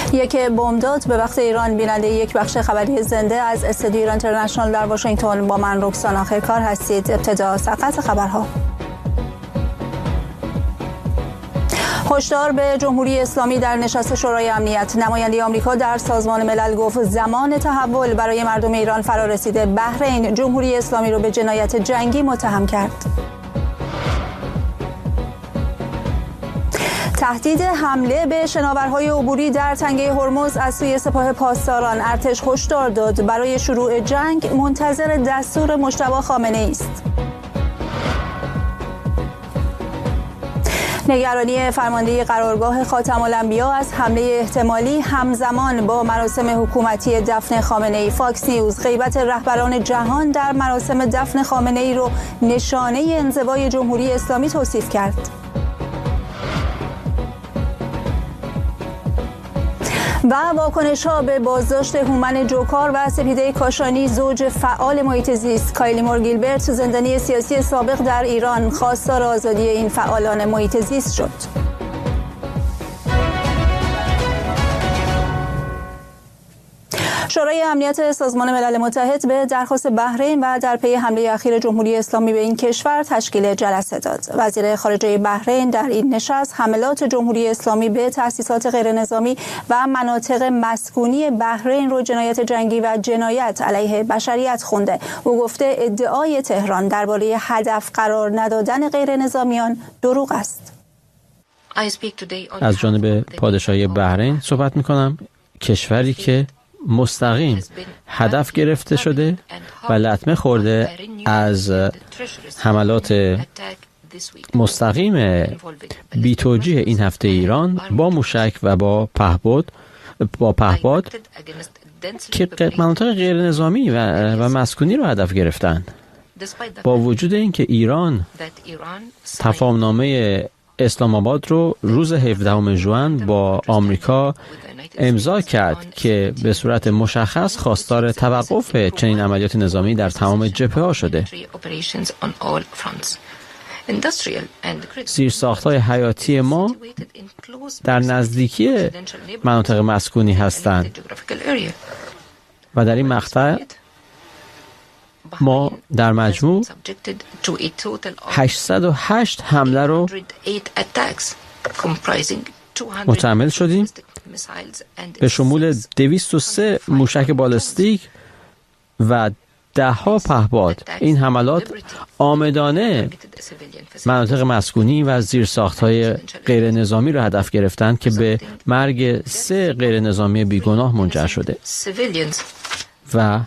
یک بمبداد به وقت ایران. بیننده یک بخش خبری زنده از استودیو ایران اینترنشنال در واشنگتن با من رکسان آخرکار هستید. ابتدا سرخط خبرها. هشدار به جمهوری اسلامی در نشست شورای امنیت. نماینده آمریکا در سازمان ملل گفت زمان تحول برای مردم ایران فرا رسیده. بحرین جمهوری اسلامی را به جنایت جنگی متهم کرد. تهدید حمله به شناورهای عبوری در تنگه هرمز از سوی سپاه پاسداران. ارتش هشدار داد برای شروع جنگ منتظر دستور مجتبی خامنه‌ای است. نگرانی فرمانده قرارگاه خاتم الانبیا از حمله احتمالی همزمان با مراسم حکومتی دفن خامنه‌ای. فاکس نیوز غیبت رهبران جهان در مراسم دفن خامنه‌ای رو نشانه انزوای جمهوری اسلامی توصیف کرد. و واکنش‌ها به بازداشت هومن جوکار و سپیده کاشانی زوج فعال محیط زیست. کایلی مور گیلبرت زندانی سیاسی سابق در ایران خواستار آزادی این فعالان محیط زیست شد. شورای امنیت سازمان ملل متحد به درخواست بحرین و در پی حمله اخیر جمهوری اسلامی به این کشور تشکیل جلسه داد. وزیر خارجه بحرین در این نشست حملات جمهوری اسلامی به تأسیسات غیرنظامی و مناطق مسکونی بحرین رو جنایت جنگی و جنایت علیه بشریت خونده. او گفته ادعای تهران درباره هدف قرار ندادن غیرنظامیان دروغ است. از جانب پادشاهی بحرین صحبت می‌کنم، کشوری که مستقیم هدف گرفته شده و لطمه خورده از حملات مستقیم بی‌توجیه این هفته ایران با موشک و با پهپاد که مناطق غیر نظامی و مسکونی رو هدف گرفتن. با وجود اینکه ایران تفاهمنامه اسلام آباد رو روز 17 ژوئن با آمریکا امضا کرد که به صورت مشخص خواستار توقف چنین عملیات نظامی در تمام جبهه‌ها شده. زیرساخت‌های حیاتی ما در نزدیکی مناطق مسکونی هستند و در این مقطع ما در مجموع 808 حمله رو متحمل شدیم به شمول 203 موشک بالستیک و 10 پهپاد. این حملات عامدانه مناطق مسکونی و زیرساخت‌های غیر نظامی را هدف گرفتند که به مرگ 3 غیر نظامی بیگناه منجر شده و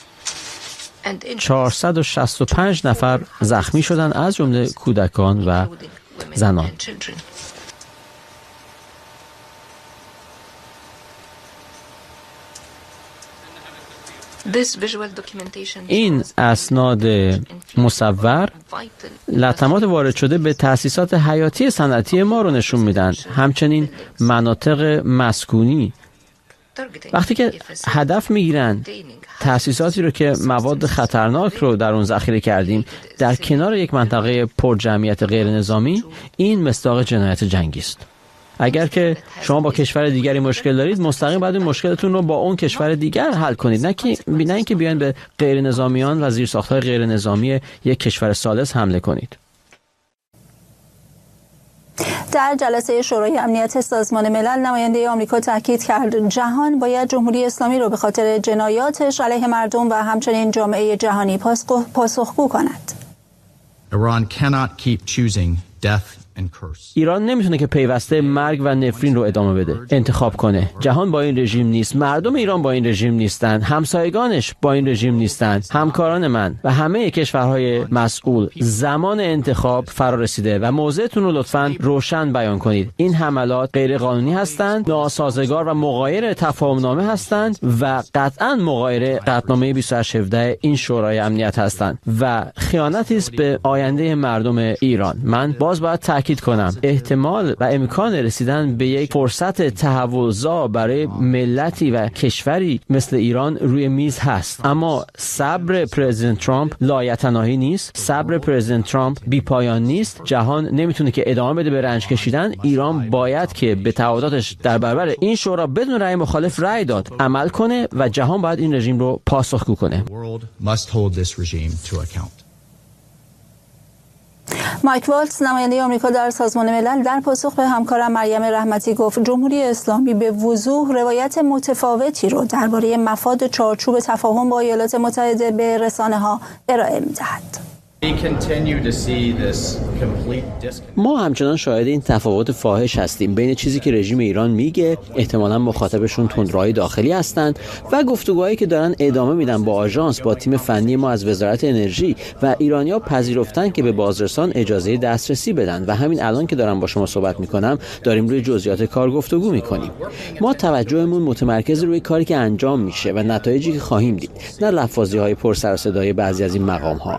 465 نفر زخمی شدند، از جمله کودکان و زنان. این اسناد مصور لطمات وارد شده به تأسیسات حیاتی صنعتی ما رو نشون میدن، همچنین مناطق مسکونی. وقتی که هدف میگیرن تأسیساتی رو که مواد خطرناک رو در اون ذخیره کردیم در کنار یک منطقه پر جمعیت غیر نظامی، این مصداق جنایت جنگی است. اگر که شما با کشور دیگری مشکل دارید، مستقیم باید این مشکلتون رو با اون کشور دیگر حل کنید، نه اینکه بیاین به غیر نظامیان و زیرساخت‌های غیر نظامی یک کشور ثالث حمله کنید. در جلسه شورای امنیت سازمان ملل نماینده آمریکا تاکید کرد جهان باید جمهوری اسلامی را به خاطر جنایاتش علیه مردم و همچنین جامعه جهانی پاسخگو کند. ایران نمیتونه که پیوسته مرگ و نفرین رو ادامه بده، انتخاب کنه. جهان با این رژیم نیست، مردم ایران با این رژیم نیستن، همسایگانش با این رژیم نیستن. همکاران من و همه کشورهای مسئول، زمان انتخاب فرا رسیده و موضعتون رو لطفاً روشن بیان کنید. این حملات غیر قانونی هستند، ناسازگار و مغایر تفاهمنامه هستند و قطعاً مغایر قطعنامه 2817 این شورای امنیت هستند و خیانتی است به آینده مردم ایران. من باید تأکید کنم احتمال و امکان رسیدن به یک فرصت تحولزا برای ملتی و کشوری مثل ایران روی میز هست، اما صبر پرزیدنت ترامپ لایتناهی نیست، صبر پرزیدنت ترامپ بی‌پایان نیست. جهان نمیتونه که ادامه بده به رنج کشیدن. ایران باید که به تعهداتش در برابر این شورا بدون رأی مخالف رأی داد عمل کنه و جهان باید این رژیم رو پاسخگو کنه. مایک والتز نماینده آمریکا در سازمان ملل در پاسخ به همکارم مریم رحمتی گفت جمهوری اسلامی به وضوح روایت متفاوتی رو درباره مفاد چارچوب تفاهم با ایالات متحده به رسانه‌ها ارائه می‌دهد. ما همچنان شاهد این تفاوت فاحش هستیم بین چیزی که رژیم ایران میگه، احتمالاً مخاطبشون تندروهای داخلی هستند، و گفتگوهایی که دارن ادامه میدن با آژانس، با تیم فنی ما از وزارت انرژی، و ایرانی‌ها پذیرفتن که به بازرسان اجازه دسترسی بدن و همین الان که دارم با شما صحبت میکنم داریم روی جزئیات کار گفتگو میکنیم. ما توجهمون متمرکز روی کاری که انجام میشه و نتایجی که خواهیم دید، نه لفاظی‌های پر سر و صدای بعضی از این مقام‌ها.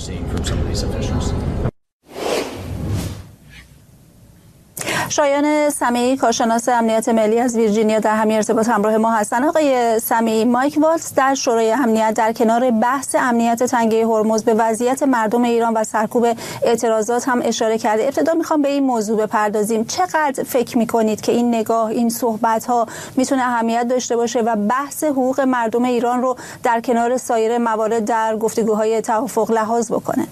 شایان سمیعی کارشناس امنیت ملی از ویرجینیا در همین ارتباط همراه ما هستند. آقای سمیعی، مایک والتز در شورای امنیت در کنار بحث امنیت تنگه هرمز به وضعیت مردم ایران و سرکوب اعتراضات هم اشاره کرده. ابتدا میخوام به این موضوع بپردازیم. چقدر فکر میکنید که این نگاه، این صحبت ها میتونه اهمیت داشته باشه و بحث حقوق مردم ایران رو در کنار سایر موارد در گفتگوهای توافق لحاظ بکنه؟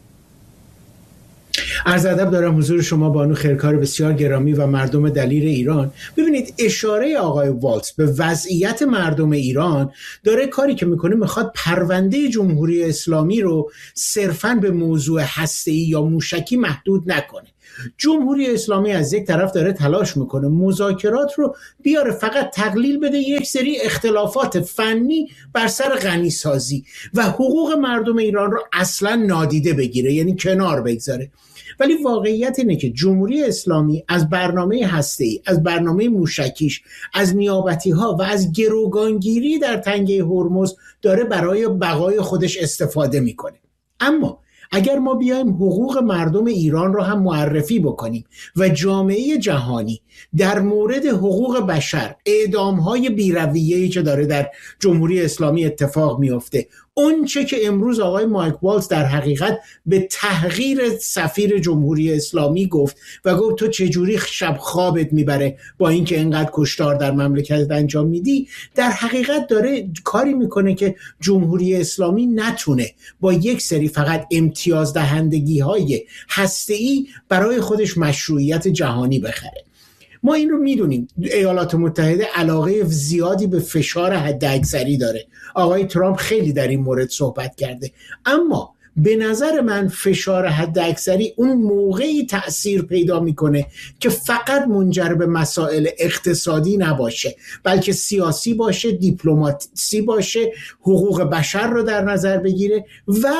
عرض ادب دارم حضور شما بانو خیرکار بسیار گرامی و مردم دلیر ایران. ببینید اشاره آقای والتز به وضعیت مردم ایران داره کاری که میکنه، میخواد پرونده جمهوری اسلامی رو صرفاً به موضوع هسته‌ای یا موشکی محدود نکنه. جمهوری اسلامی از یک طرف داره تلاش میکنه مذاکرات رو بیاره فقط تقلیل بده یک سری اختلافات فنی بر سر غنی سازی و حقوق مردم ایران رو اصلا نادیده بگیره، یعنی کنار بگذاره. ولی واقعیت اینه که جمهوری اسلامی از برنامه هسته‌ای، از برنامه موشکیش، از نیابتی‌ها و از گروگانگیری در تنگه هرمز داره برای بقای خودش استفاده میکنه. اما اگر ما بیایم حقوق مردم ایران رو هم معرفی بکنیم و جامعه جهانی در مورد حقوق بشر، اعدام‌های بی‌رویه‌ای که داره در جمهوری اسلامی اتفاق میفته، اون چه که امروز آقای مایک والتز در حقیقت به تحقیر سفیر جمهوری اسلامی گفت و گفت تو چجوری شب خوابت میبره با اینکه اینقدر کشتار در مملکت انجام میدی، در حقیقت داره کاری میکنه که جمهوری اسلامی نتونه با یک سری فقط امتیاز دهندگی های هسته‌ای برای خودش مشروعیت جهانی بخره. ما این رو میدونیم ایالات متحده علاقه زیادی به فشار حداکثری داره. آقای ترامپ خیلی در این مورد صحبت کرده، اما به نظر من فشار حداکثری اون موقعی تأثیر پیدا میکنه که فقط منجر به مسائل اقتصادی نباشه، بلکه سیاسی باشه، دیپلماسی باشه، حقوق بشر رو در نظر بگیره و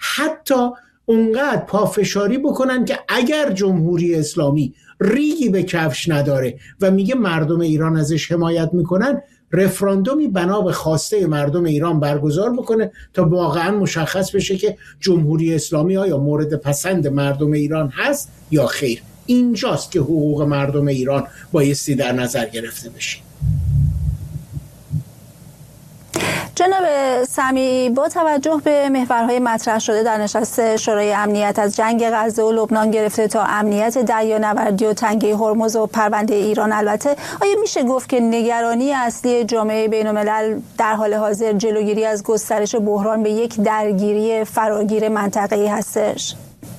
حتی اونقدر پافشاری بکنن که اگر جمهوری اسلامی ریگی به کفش نداره و میگه مردم ایران ازش حمایت میکنن، رفراندومی بنا به خواسته مردم ایران برگزار بکنه تا واقعا مشخص بشه که جمهوری اسلامی آیا مورد پسند مردم ایران هست یا خیر. اینجاست که حقوق مردم ایران بایستی در نظر گرفته بشه. جناب سمیعی، با توجه به محورهای مطرح شده در نشست شورای امنیت از جنگ غزه و لبنان گرفته تا امنیت دریانوردی و تنگه هرمز و پرونده ایران، البته آیا میشه گفت که نگرانی اصلی جامعه بین‌الملل در حال حاضر جلوگیری از گسترش بحران به یک درگیری فراگیر منطقه‌ای هستش؟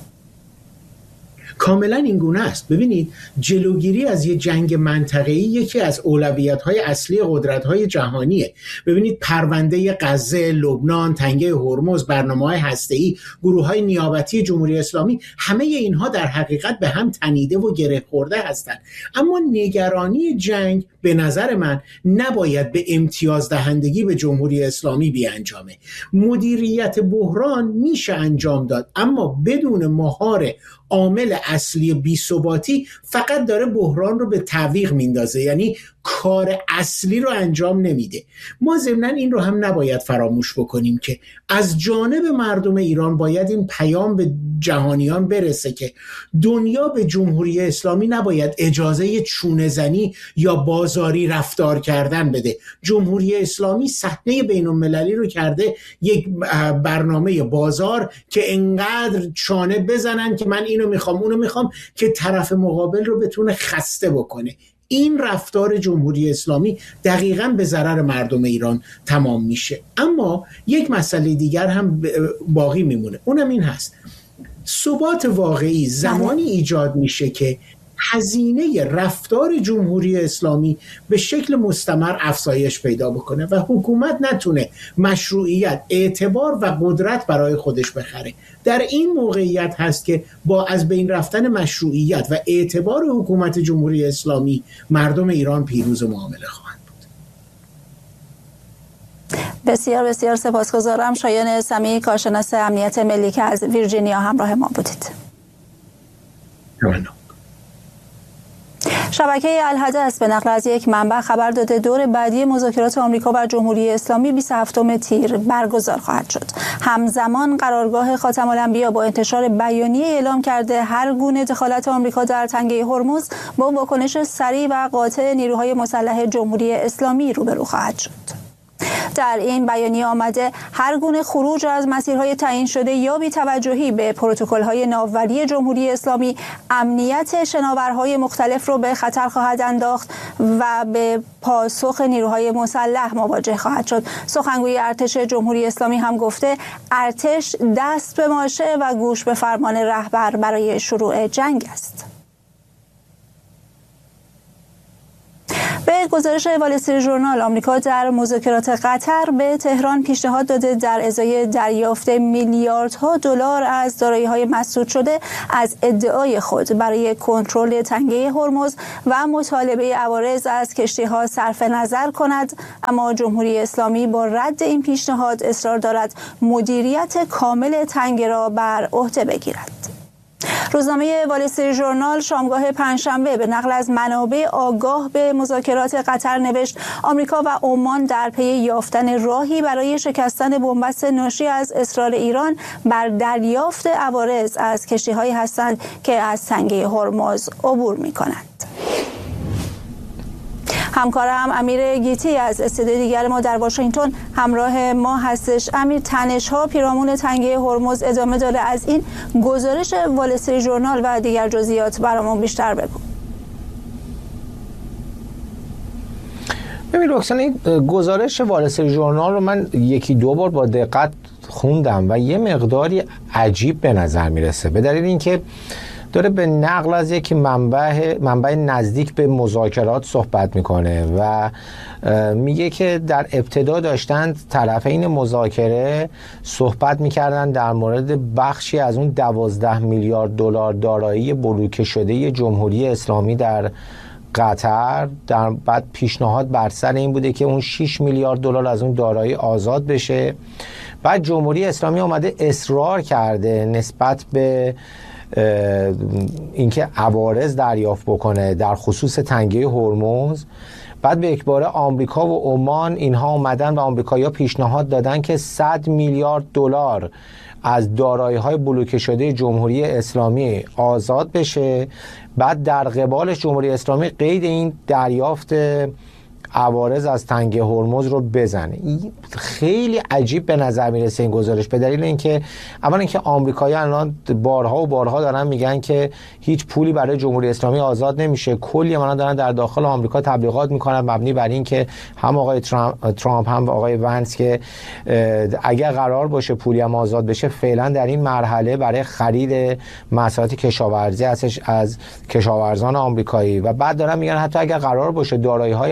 کاملا این گونه است. ببینید، جلوگیری از یه جنگ منطقه‌ای یکی از اولویت‌های اصلی قدرت‌های جهانیه. ببینید پرونده غزه، لبنان، تنگه هرمز، برنامه‌های هسته‌ای، گروه‌های نیابتی جمهوری اسلامی، همه اینها در حقیقت به هم تنیده و گره خورده هستند. اما نگرانی جنگ به نظر من نباید به امتیاز دهندگی به جمهوری اسلامی بیانجامه. مدیریت بحران میشه انجام داد، اما بدون مهار عامل اصلی بی‌ثباتی فقط داره بحران رو به تعویق میندازه، یعنی کار اصلی رو انجام نمیده. ما ضمناً این رو هم نباید فراموش بکنیم که از جانب مردم ایران باید این پیام به جهانیان برسه که دنیا به جمهوری اسلامی نباید اجازه چونه زنی یا بازاری رفتار کردن بده. جمهوری اسلامی صحنه بین المللی رو کرده یک برنامه بازار که انقدر چانه بزنن که من اینو میخوام اونو میخوام که طرف مقابل رو بتونه خسته بکنه. این رفتار جمهوری اسلامی دقیقاً به ضرر مردم ایران تمام میشه. اما یک مسئله دیگر هم باقی میمونه، اونم این هست: ثبات واقعی زمانی ایجاد میشه که هزینه رفتار جمهوری اسلامی به شکل مستمر افزایش پیدا بکنه و حکومت نتونه مشروعیت، اعتبار و قدرت برای خودش بخره. در این موقعیت هست که با از بین رفتن مشروعیت و اعتبار حکومت جمهوری اسلامی مردم ایران پیروز معامله خواهند بود. بسیار بسیار سپاسگزارم. شایان سمیعی، کارشناس امنیت ملی که از ویرجینیا همراه ما بودید. ممنون. شبکه الحدث به نقل از یک منبع خبر داده دور بعدی مذاکرات آمریکا و جمهوری اسلامی 27 تیر برگزار خواهد شد. همزمان قرارگاه خاتم الانبیا با انتشار بیانیه اعلام کرده هر گونه دخالت آمریکا در تنگه هرمز با واکنش سریع و قاطع نیروهای مسلح جمهوری اسلامی روبرو خواهد شد. در این بیانیه آمده هر گونه خروج از مسیرهای تعیین شده یا بی‌توجهی به پروتکل‌های ناوبری جمهوری اسلامی امنیت شناورهای مختلف را به خطر خواهد انداخت و به پاسخ نیروهای مسلح مواجه خواهد شد. سخنگوی ارتش جمهوری اسلامی هم گفته ارتش دست به ماشه و گوش به فرمان رهبر برای شروع جنگ است. به گزارش وال استریت ژورنال، آمریکا در مذاکرات قطر به تهران پیشنهاد داده در ازای دریافت میلیاردها دلار از دارایی‌های مسدود شده از ادعای خود برای کنترل تنگه هرمز و مطالبه عوارض از کشتی‌ها صرف نظر کند، اما جمهوری اسلامی با رد این پیشنهاد اصرار دارد مدیریت کامل تنگه را بر عهده بگیرد. روزنامه وال استریت ژورنال شامگاه پنجشنبه به نقل از منابع آگاه به مذاکرات قطر نوشت آمریکا و عمان در پی یافتن راهی برای شکستن بنبست ناشی از اصرار ایران بر دریافت عوارض از کشتی‌هایی هستند که از تنگه هرمز عبور می‌کنند. همکارم امیر گیتی از استودیو دیگر ما در واشنگتن همراه ما هستش. امیر، تنش‌ها پیرامون تنگه هرمز ادامه داره. از این گزارش وال استریت ژورنال و دیگر جزئیات برامون بیشتر بگو. ببین رکسان، این گزارش وال استریت ژورنال رو من یکی دو بار با دقت خوندم و یه مقداری عجیب به نظر میرسه، به دلیل اینکه داره به نقل از یک منبع نزدیک به مذاکرات صحبت میکنه و میگه که در ابتدا داشتن طرفین مذاکره صحبت میکردن در مورد بخشی از اون 12 میلیارد دلار دارایی بلوکه شده جمهوری اسلامی در قطر. در بعد پیشنهاد بر سر این بوده که اون 6 میلیارد دلار از اون دارایی آزاد بشه. بعد جمهوری اسلامی اومده اصرار کرده نسبت به اینکه عوارض دریافت بکنه در خصوص تنگه هرمز. بعد به اکبار آمریکا و عمان اینها اومدن و آمریکایی‌ها پیشنهاد دادن که 100 میلیارد دلار از دارایی‌های بلوکه شده جمهوری اسلامی آزاد بشه. بعد در قبالش جمهوری اسلامی قید این دریافت عوارض از تنگه هرمز رو بزنه. خیلی عجیب به نظر میرسه این گزارش، به دلیل اینکه اولا اینکه آمریکایی‌ها الان بارها و بارها دارن میگن که هیچ پولی برای جمهوری اسلامی آزاد نمیشه. کلی من دارن در داخل آمریکا تبلیغات میکنن مبنی بر این که هم آقای ترامپ هم آقای ونس که اگر قرار باشه پولی هم آزاد بشه، فعلا در این مرحله برای خرید محصولات کشاورزی هستش از کشاورزان آمریکایی، و بعد دارن میگن حتی اگر قرار باشه دارایی‌های هم آزاد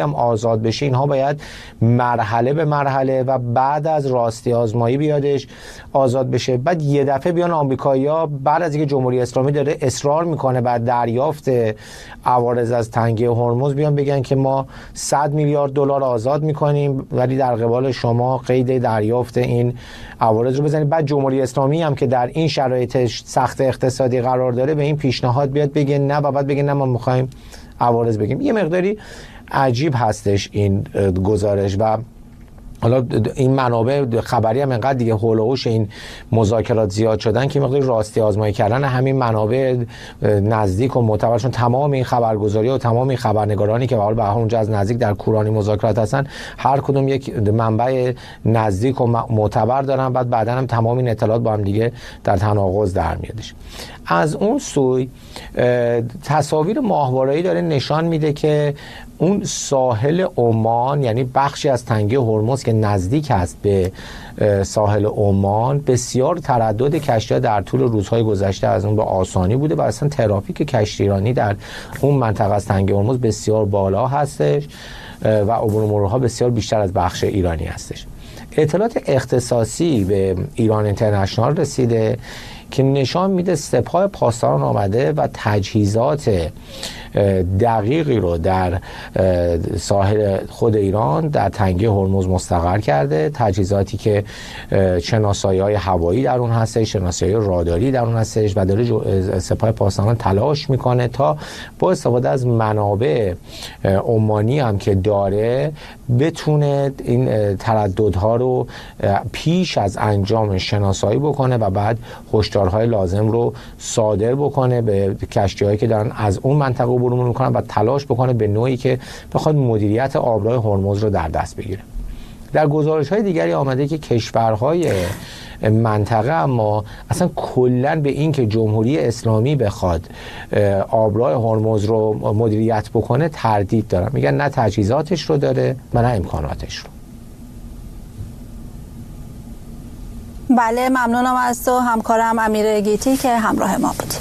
آزاد بشه، اینها باید مرحله به مرحله و بعد از راستی آزمایی بیادش آزاد بشه. بعد یه دفعه بیان آمریکایی‌ها بعد از اینکه جمهوری اسلامی داره اصرار میکنه بعد دریافت عوارض از تنگه هرمز بیان بگن که ما 100 میلیارد دلار آزاد میکنیم ولی در قبال شما قید دریافت این عوارض رو بزنید. بعد جمهوری اسلامی هم که در این شرایط سخت اقتصادی قرار داره به این پیشنهاد بیاد بگه نه و بعد بگه نه ما میخوایم عوارض بگیم. یه مقداری عجیب هستش این گزارش و حالا این منابع خبری هم اینقدر دیگه هول و هوش این مذاکرات زیاد شدن که مقدار راستی آزمایی کردن همین منابع نزدیک و معتبرشون، تمام این خبرگزاری و تمام این خبرنگارانی که به حال اونجا از نزدیک در کورانی مذاکرات هستن هر کدوم یک منبع نزدیک و معتبر دارن، بعدا هم تمام این اطلاعات با هم دیگه در تناقض در میادش. از اون سوی تصاویر ماهواره‌ای داره نشان میده که اون ساحل عمان، یعنی بخشی از تنگه هرمز که نزدیک است به ساحل عمان، بسیار تردد کشتی‌ها در طول روزهای گذشته از اون به آسانی بوده و اصلا ترافیک کشتیرانی در اون منطقه از تنگه هرمز بسیار بالا هستش و عبور و مرورها بسیار بیشتر از بخش ایرانی هستش. اطلاعات اختصاصی به ایران اینترنشنال رسیده که نشان میده سپاه پاسداران آمده و تجهیزات دقیقی رو در ساحل خود ایران در تنگه هرمز مستقر کرده، تجهیزاتی که شناسایی‌های هوایی در اون هستش، شناسایی راداری در اون هستش و داره سپاه پاسداران تلاش میکنه تا با استفاده از منابع عمانی هم که داره بتونه این ترددها رو پیش از انجام شناسایی بکنه و بعد هشدارهای لازم رو صادر بکنه به کشتی‌هایی که دارن از اون منطقه عبور میکنن و تلاش بکنه به نوعی که بخواد مدیریت آبراه هرمز رو در دست بگیره. در گزارش‌های دیگری آمده که کشورهای منطقه اما اصلا کلاً به این که جمهوری اسلامی بخواد آبراه هرمز رو مدیریت بکنه تردید دارن، میگن نه تجهیزاتش رو داره و نه امکاناتش رو. بله، ممنونم از تو همکارم امیر گیتی که همراه ما بود.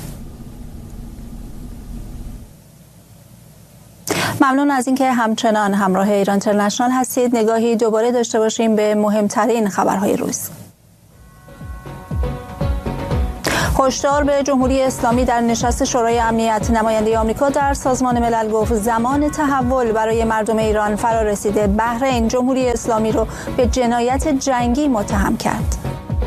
ممنون از اینکه همچنان همراه ایران اینترنشنال هستید. نگاهی دوباره داشته باشیم به مهمترین خبرهای روز. هشدار به جمهوری اسلامی در نشست شورای امنیت. نماینده آمریکا در سازمان ملل گفت زمان تحول برای مردم ایران فرا رسیده. بحرین جمهوری اسلامی رو به جنایت جنگی متهم کرد.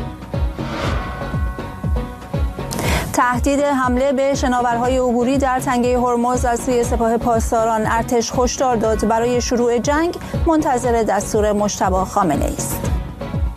تهدید حمله به شناورهای عبوری در تنگه هرمز از سوی سپاه پاسداران. ارتش هشدار داد برای شروع جنگ منتظر دستور مجتبی خامنه‌ای است.